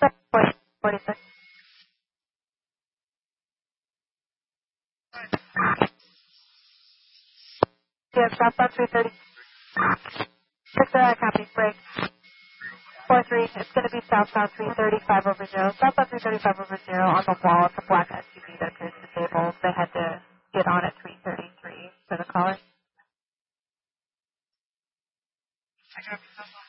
46. Yeah, southbound 330. 6 copy, break. 43, it's going to be southbound 335 over 0. Southbound 335 over 0 on the wall. It's a black SUV that appears disabled. They had to get on at 333 for the caller.